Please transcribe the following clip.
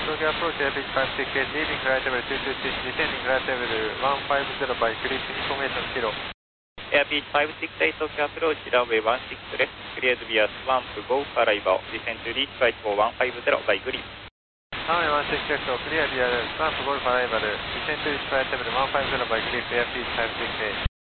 Tokyo approach Airpeak 568, leaving flight level 226, descending flight level 150 by clear information 0. Airpeak 568, Tokyo approach runway 16 left, cleared via swamp, go for arrival, descend to reach flight for 150 by green. Runway 16 left, clear via swamp, go for arrival, descend to reach flight level 150 by clear, Airpeak 568.